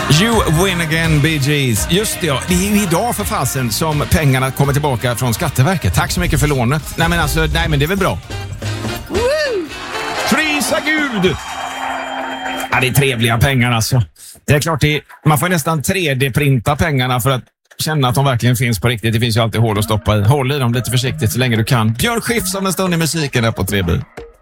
You win again, Bee Gees. Just det, ja. Det är ju idag för fasen som pengarna kommer tillbaka från Skatteverket. Tack så mycket för lånet. Nej men det är väl bra. Woo! Prisa Gud! Ja, det är trevliga pengar alltså. Det är klart, man får nästan 3D-printa pengarna för att känna att de verkligen finns på riktigt. Det finns ju alltid hål att stoppa i. Håll i dem lite försiktigt så länge du kan. Björn Skifs om en stund i musiken där på 3B.